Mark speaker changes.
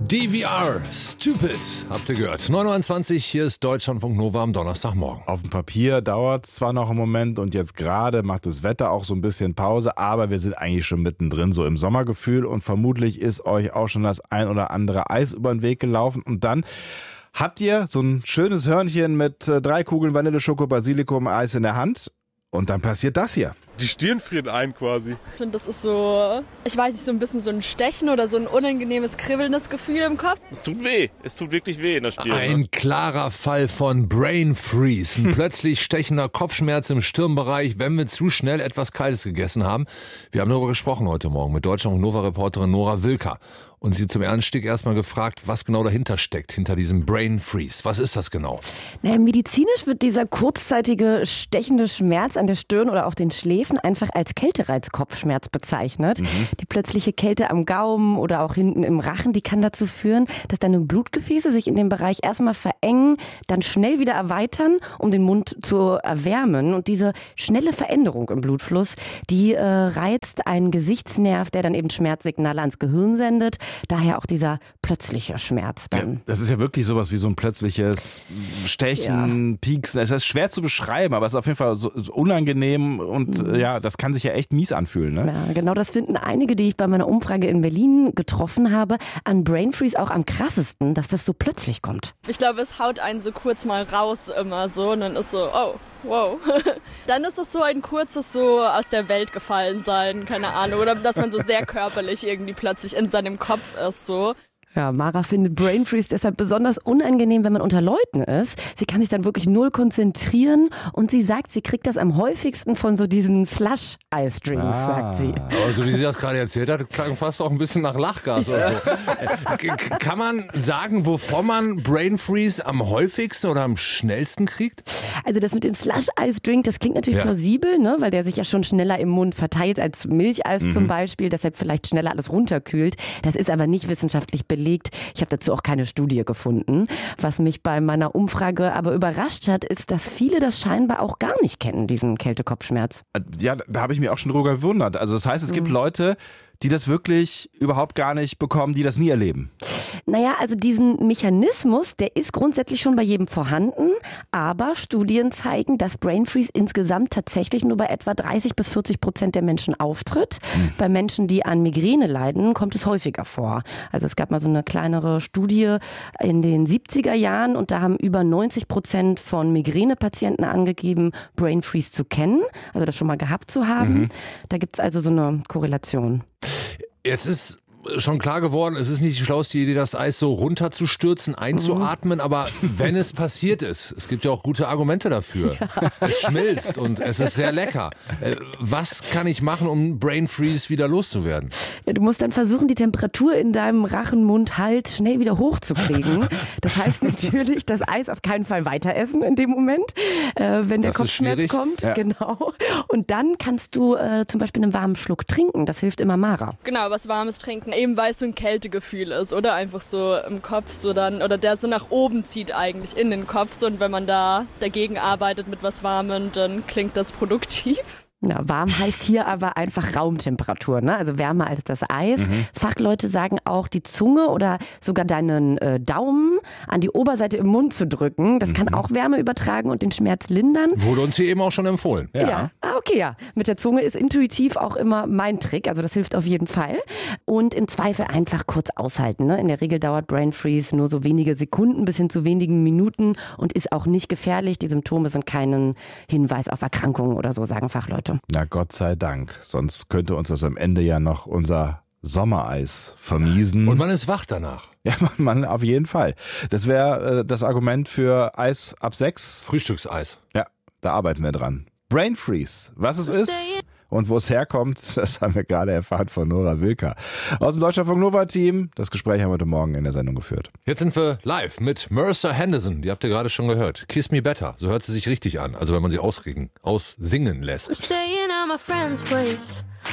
Speaker 1: DVR, Stupid, habt ihr gehört. 9:21 Uhr, hier ist Deutschlandfunk Nova am Donnerstagmorgen.
Speaker 2: Auf dem Papier dauert es zwar noch einen Moment und jetzt gerade macht das Wetter auch so ein bisschen Pause, aber wir sind eigentlich schon mittendrin, so im Sommergefühl, und vermutlich ist euch auch schon das ein oder andere Eis über den Weg gelaufen und dann habt ihr so ein schönes Hörnchen mit 3 Kugeln Vanille, Schoko, Basilikum, Eis in der Hand und dann passiert das hier.
Speaker 3: Die Stirn friert ein quasi.
Speaker 4: Ich finde, das ist so, ich weiß nicht, so ein bisschen so ein Stechen oder so ein unangenehmes, kribbelndes Gefühl im Kopf.
Speaker 3: Es tut weh. Es tut wirklich weh in der Stirn.
Speaker 1: Ein klarer Fall von Brain Freeze. Ein plötzlich stechender Kopfschmerz im Stirnbereich, wenn wir zu schnell etwas Kaltes gegessen haben. Wir haben darüber gesprochen heute Morgen mit Deutschland- und Nova-Reporterin Nora Wilker. Und sie zum Einstieg erstmal gefragt, was genau dahinter steckt, hinter diesem Brain Freeze. Was ist das genau?
Speaker 5: Naja, medizinisch wird dieser kurzzeitige stechende Schmerz an der Stirn oder auch den Schläfen einfach als Kältereiz-Kopfschmerz bezeichnet. Die plötzliche Kälte am Gaumen oder auch hinten im Rachen, die kann dazu führen, dass deine Blutgefäße sich in dem Bereich erstmal verengen, dann schnell wieder erweitern, um den Mund zu erwärmen. Und diese schnelle Veränderung im Blutfluss, die reizt einen Gesichtsnerv, der dann eben Schmerzsignale ans Gehirn sendet. Daher auch dieser plötzliche Schmerz dann.
Speaker 2: Ja, das ist ja wirklich sowas wie so ein plötzliches Stechen, Pieksen. Es ist schwer zu beschreiben, aber es ist auf jeden Fall so unangenehm und ja, das kann sich ja echt mies anfühlen. Ne?
Speaker 5: Ja, genau, das finden einige, die ich bei meiner Umfrage in Berlin getroffen habe, an Brain Freeze auch am krassesten, dass das so plötzlich kommt.
Speaker 4: Ich glaube, es haut einen so kurz mal raus immer so und dann ist so, oh, wow. Dann ist es so ein kurzes so aus der Welt gefallen sein, keine Ahnung, oder dass man so sehr körperlich irgendwie plötzlich in seinem Kopf ist so.
Speaker 5: Ja, Mara findet Brain Freeze deshalb besonders unangenehm, wenn man unter Leuten ist. Sie kann sich dann wirklich null konzentrieren und sie sagt, sie kriegt das am häufigsten von so diesen Slush-Eis-Drinks, sagt sie.
Speaker 1: Also wie sie das gerade erzählt hat, klang fast auch ein bisschen nach Lachgas oder so. Kann man sagen, wovon man Brain Freeze am häufigsten oder am schnellsten kriegt?
Speaker 5: Also das mit dem Slush-Eis-Drink, das klingt natürlich plausibel, ne? Weil der sich ja schon schneller im Mund verteilt als Milcheis zum Beispiel, deshalb vielleicht schneller alles runterkühlt. Das ist aber nicht wissenschaftlich belegt. Ich habe dazu auch keine Studie gefunden. Was mich bei meiner Umfrage aber überrascht hat, ist, dass viele das scheinbar auch gar nicht kennen, diesen Kältekopfschmerz.
Speaker 2: Ja, da habe ich mich auch schon drüber gewundert. Also das heißt, es gibt Leute, die das wirklich überhaupt gar nicht bekommen, die das nie erleben.
Speaker 5: Naja, also diesen Mechanismus, der ist grundsätzlich schon bei jedem vorhanden, aber Studien zeigen, dass Brain Freeze insgesamt tatsächlich nur bei etwa 30-40% der Menschen auftritt. Bei Menschen, die an Migräne leiden, kommt es häufiger vor. Also es gab mal so eine kleinere Studie in den 70er Jahren und da haben über 90% von Migränepatienten angegeben, Brain Freeze zu kennen, also das schon mal gehabt zu haben. Da gibt es also so eine Korrelation.
Speaker 1: Jetzt ist schon klar geworden, es ist nicht die schlauste Idee, das Eis so runterzustürzen, einzuatmen, aber wenn es passiert ist, es gibt ja auch gute Argumente dafür. Ja. Es schmilzt und es ist sehr lecker. Was kann ich machen, um Brain Freeze wieder loszuwerden?
Speaker 5: Ja, du musst dann versuchen, die Temperatur in deinem Rachenmund-Hals schnell wieder hochzukriegen. Das heißt natürlich, das Eis auf keinen Fall weiter essen in dem Moment, wenn der Kopfschmerz kommt. Ja. Genau. Und dann kannst du zum Beispiel einen warmen Schluck trinken. Das hilft immer Mara.
Speaker 4: Genau, was Warmes trinken. Eben weil es so ein Kältegefühl ist, oder? Einfach so im Kopf so dann, oder der so nach oben zieht eigentlich in den Kopf. So, und wenn man da dagegen arbeitet mit was Warmem, dann klingt das produktiv.
Speaker 5: Ja, warm heißt hier aber einfach Raumtemperatur, ne? Also wärmer als das Eis. Fachleute sagen auch, die Zunge oder sogar deinen Daumen an die Oberseite im Mund zu drücken. Das kann auch Wärme übertragen und den Schmerz lindern.
Speaker 1: Wurde uns hier eben auch schon empfohlen.
Speaker 5: Ja. Okay, ja. Mit der Zunge ist intuitiv auch immer mein Trick. Also das hilft auf jeden Fall. Und im Zweifel einfach kurz aushalten, ne? In der Regel dauert Brain Freeze nur so wenige Sekunden bis hin zu wenigen Minuten und ist auch nicht gefährlich. Die Symptome sind keinen Hinweis auf Erkrankungen oder so, sagen Fachleute.
Speaker 2: Na Gott sei Dank, sonst könnte uns das am Ende ja noch unser Sommereis vermiesen.
Speaker 1: Und man ist wach danach.
Speaker 2: Ja, man auf jeden Fall. Das wäre das Argument für Eis ab 6.
Speaker 1: Frühstückseis.
Speaker 2: Ja, da arbeiten wir dran. Brain Freeze, was es ist und wo es herkommt, das haben wir gerade erfahren von Nora Wilker. Aus dem Deutschlandfunk Nova Team. Das Gespräch haben wir heute Morgen in der Sendung geführt.
Speaker 1: Jetzt sind wir live mit Mercer Henderson. Die habt ihr gerade schon gehört. Kiss Me Better. So hört sie sich richtig an. Also wenn man sie aussingen lässt.
Speaker 6: I'm staying at my friend's place.